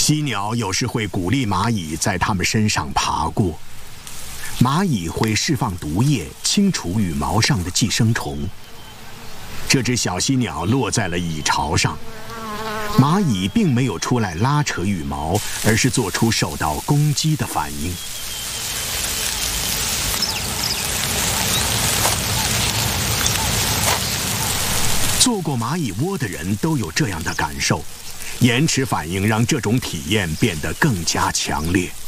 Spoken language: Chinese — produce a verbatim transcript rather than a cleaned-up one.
犀鸟有时会鼓励蚂蚁在它们身上爬过，蚂蚁会释放毒液清除羽毛上的寄生虫。这只小犀鸟落在了蚁巢上，蚂蚁并没有出来拉扯羽毛，而是做出受到攻击的反应。做过蚂蚁窝的人都有这样的感受，延迟反应让这种体验变得更加强烈。